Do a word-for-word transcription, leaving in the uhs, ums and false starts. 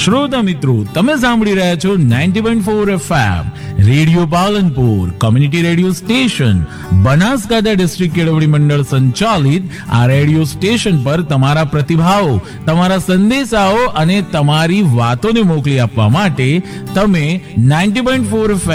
શ્રોતા મિત્રો, તમે સાંભળી રહ્યા છો ninety point four FM radio Palanpur, community radio station, Banaskantha district કેળવણી મંડળ સંચાલિત આ રેડિયો સ્ટેશન પર તમારા પ્રતિભાવો, તમારા સંદેશાઓ અને તમારી વાતોને મોકલી આપવા માટે તમે નાઇન્ટી પોઈન્ટ ફોર એફએમ